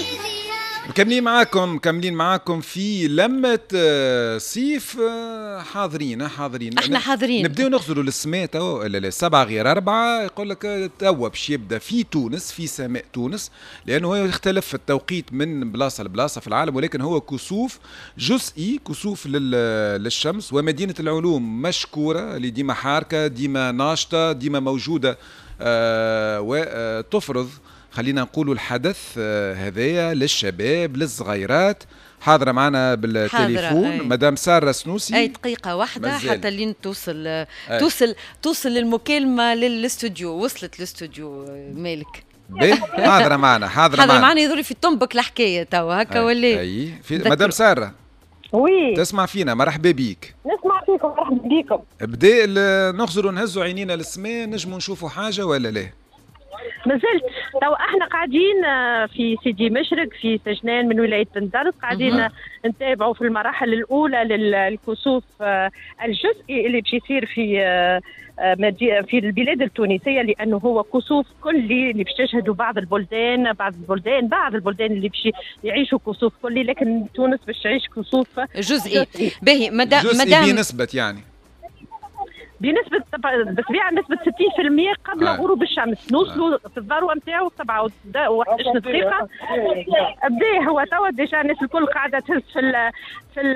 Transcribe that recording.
مكملين معاكم في لمة صيف. حاضرين احنا حاضرين. نبداو نغزلوا للسماء تو 7:04. يقول لك توا باش يبدا في تونس، في سماء تونس، لانه هو يختلف في التوقيت من بلاصه لبلاصه في العالم، ولكن هو كسوف جزئي، كسوف للشمس. ومدينه العلوم مشكوره اللي ديما حاركه، ديما ناشطه، ديما موجوده وتفرض خلينا نقولوا الحدث هذايا للشباب للصغيرات. حاضرة معنا بالتليفون مدام سارة سنوسي. اي دقيقة واحدة حتى لين توصل المكالمة للاستوديو. وصلت الاستوديو مالك؟ حاضرة معنا يضري في طنبك الحكاية توا هكا ولا؟ اي مدام سارة. وي تسمع فينا؟ مرحبا بيك. نسمع فيكم، مرحبا بيكم. بدا نغزروا نهزوا عينينا للسماء، نجموا نشوفوا حاجة ولا لا؟ مازلت تو احنا قاعدين في سيدي مشرق في سجنان من ولايه بندرق، قاعدين نتابعوا في المراحل الاولى للكسوف الجزئي اللي باش يصير في البلاد التونسيه، لانه هو كسوف كلي اللي باش تشهدوا بعض البلدان اللي باش يعيشوا كسوف كلي، لكن تونس باش تعيش كسوف جزئي. باهي مدام بنسبه يعني بالطبيعه نسبه 60% قبل غروب الشمس. نوصلوا في الذروه نتاعو 7:11 دقيقه. بدا هو توا ديجا الناس الكل قاعده تهز في